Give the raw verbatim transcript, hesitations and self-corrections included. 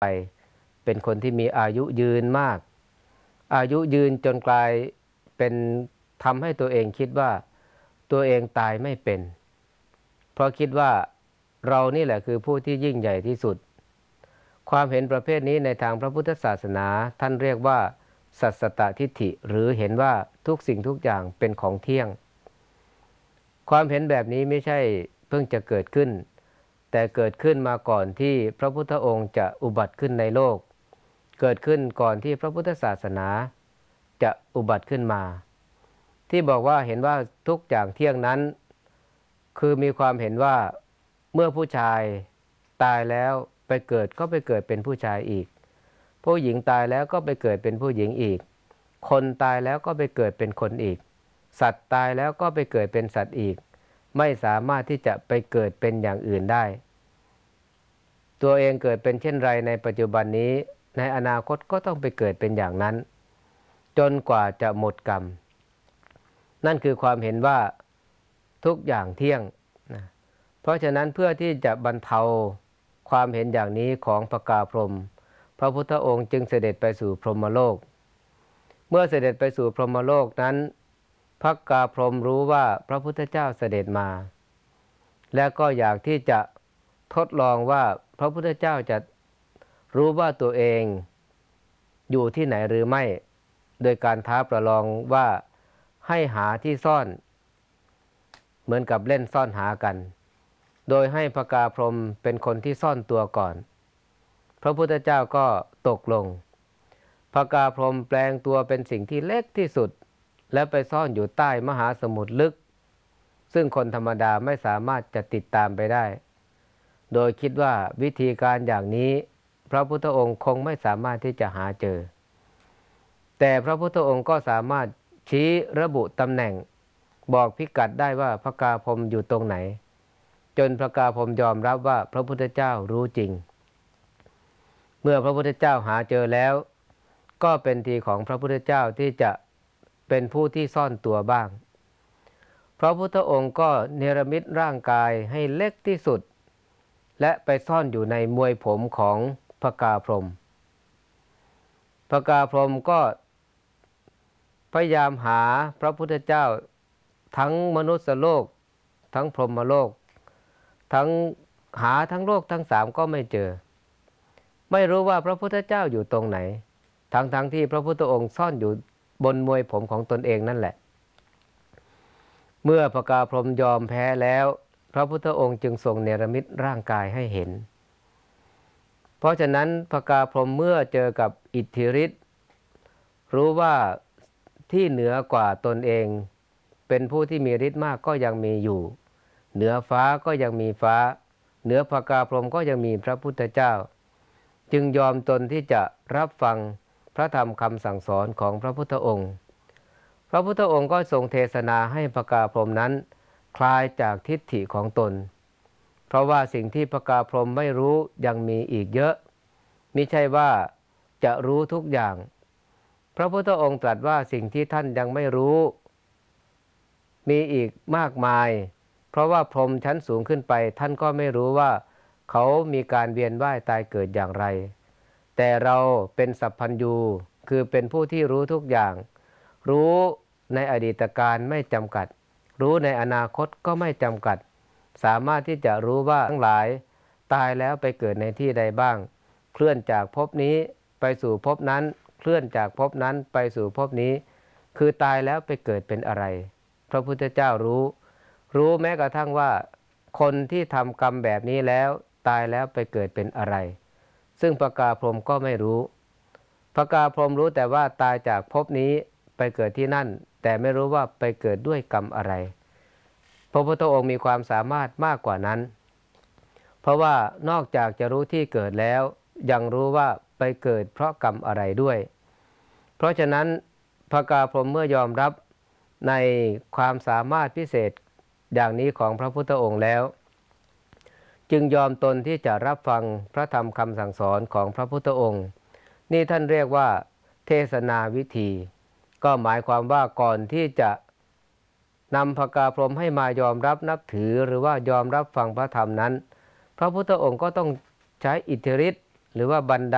ไปเป็นคนที่มีอายุยืนมากอายุยืนจนกลายเป็นทำให้ตัวเองคิดว่าตัวเองตายไม่เป็นเพราะคิดว่าเรานี่แหละคือผู้ที่ยิ่งใหญ่ที่สุดความเห็นประเภทนี้ในทางพระพุทธศาสนาท่านเรียกว่าสัสสตทิฏฐิหรือเห็นว่าทุกสิ่งทุกอย่างเป็นของเที่ยงความเห็นแบบนี้ไม่ใช่เพิ่งจะเกิดขึ้นแต่เกิดขึ้นมาก่อนที่พระพุทธองค์จะอุบัติขึ้นในโลกเกิดขึ้นก่อนที่พระพุทธศาสนาจะอุบัติขึ้นมาที่บอกว่าเห็นว่าทุกอย่างเที่ยงนั้นคือมีความเห็นว่าเมื่อผู้ชายตายแล้วไปเกิดก็ไปเกิดเป็นผู้ชายอีกผู้หญิงตายแล้วก็ไปเกิดเป็นผู้หญิงอีกคนตายแล้วก็ไปเกิดเป็นคนอีกสัตว์ตายแล้วก็ไปเกิดเป็นสัตว์อีกไม่สามารถที่จะไปเกิดเป็นอย่างอื่นได้ตัวเองเกิดเป็นเช่นไรในปัจจุบันนี้ในอนาคตก็ต้องไปเกิดเป็นอย่างนั้นจนกว่าจะหมดกรรมนั่นคือความเห็นว่าทุกอย่างเที่ยงนะเพราะฉะนั้นเพื่อที่จะบรรเทาความเห็นอย่างนี้ของพระกาพรหมพระพุทธองค์จึงเสด็จไปสู่พรหมโลกเมื่อเสด็จไปสู่พรหมโลกนั้นพระกาพรหมรู้ว่าพระพุทธเจ้าเสด็จมาและก็อยากที่จะทดลองว่าพระพุทธเจ้าจะรู้ว่าตัวเองอยู่ที่ไหนหรือไม่โดยการท้าประลองว่าให้หาที่ซ่อนเหมือนกับเล่นซ่อนหากันโดยให้พระกาพรหมเป็นคนที่ซ่อนตัวก่อนพระพุทธเจ้าก็ตกลงพระกาพรหมแปลงตัวเป็นสิ่งที่เล็กที่สุดและไปซ่อนอยู่ใต้มหาสมุทรลึกซึ่งคนธรรมดาไม่สามารถจะติดตามไปได้โดยคิดว่าวิธีการอย่างนี้พระพุทธองค์คงไม่สามารถที่จะหาเจอแต่พระพุทธองค์ก็สามารถชี้ระบุตำแหน่งบอกพิกัดได้ว่าพระกาพรหมอยู่ตรงไหนจนพระกาพรหมยอมรับว่าพระพุทธเจ้ารู้จริงเมื่อพระพุทธเจ้าหาเจอแล้วก็เป็นทีของพระพุทธเจ้าที่จะเป็นผู้ที่ซ่อนตัวบ้างพระพุทธองค์ก็เนรมิตร่างกายให้เล็กที่สุดและไปซ่อนอยู่ในมวยผมของพระกาพรหมพระกาพรหมก็พยายามหาพระพุทธเจ้าทั้งมนุษย์โลกทั้งพรหมโลกทั้งหาทั้งโลกทั้งสามก็ไม่เจอไม่รู้ว่าพระพุทธเจ้าอยู่ตรงไหนทั้งทั้งที่พระพุทธองค์ซ่อนอยู่บนมวยผมของตนเองนั่นแหละเมื่อพระกาพรหมยอมแพ้แล้วพระพุทธองค์จึงทรงเนรมิตร่างกายให้เห็นเพราะฉะนั้นพระกาพรหมเมื่อเจอกับอิทธิฤทธิ์รู้ว่าที่เหนือกว่าตนเองเป็นผู้ที่มีฤทธิ์มากก็ยังมีอยู่เหนือฟ้าก็ยังมีฟ้าเหนือพระกาพรหมก็ยังมีพระพุทธเจ้าจึงยอมตนที่จะรับฟังพระธรรมคำสั่งสอนของพระพุทธองค์พระพุทธองค์ก็ทรงเทศนาให้พระกาพรหมนั้นคลายจากทิฏฐิของตนเพราะว่าสิ่งที่พระกาพรหมไม่รู้ยังมีอีกเยอะมิใช่ว่าจะรู้ทุกอย่างพระพุทธองค์ตรัสว่าสิ่งที่ท่านยังไม่รู้มีอีกมากมายเพราะว่าพรหมชั้นสูงขึ้นไปท่านก็ไม่รู้ว่าเขามีการเวียนว่ายตายเกิดอย่างไรแต่เราเป็นสัพพัญญูคือเป็นผู้ที่รู้ทุกอย่างรู้ในอดีตการไม่จำกัดรู้ในอนาคตก็ไม่จำกัดสามารถที่จะรู้ว่าทั้งหลายตายแล้วไปเกิดในที่ใดบ้างเคลื่อนจากภพนี้ไปสู่ภพนั้นเคลื่อนจากภพนั้นไปสู่ภพนี้คือตายแล้วไปเกิดเป็นอะไรพระพุทธเจ้ารู้รู้แม้กระทั่งว่าคนที่ทำกรรมแบบนี้แล้วตายแล้วไปเกิดเป็นอะไรซึ่งพระกาพรหมก็ไม่รู้พระกาพรหมรู้แต่ว่าตายจากภพนี้ไปเกิดที่นั่นแต่ไม่รู้ว่าไปเกิดด้วยกรรมอะไรพระพุทธองค์มีความสามารถมากกว่านั้นเพราะว่านอกจากจะรู้ที่เกิดแล้วยังรู้ว่าไปเกิดเพราะกรรมอะไรด้วยเพราะฉะนั้นพระกาพรหมเมื่อยอมรับในความสามารถพิเศษอย่างนี้ของพระพุทธองค์แล้วจึงยอมตนที่จะรับฟังพระธรรมคำสั่งสอนของพระพุทธองค์นี่ท่านเรียกว่าเทศนาวิธีก็หมายความว่าก่อนที่จะนำพระกาพรหมให้มายอมรับนับถือหรือว่ายอมรับฟังพระธรรมนั้นพระพุทธองค์ก็ต้องใช้อิทธิฤทธิ์หรือว่าบันดาล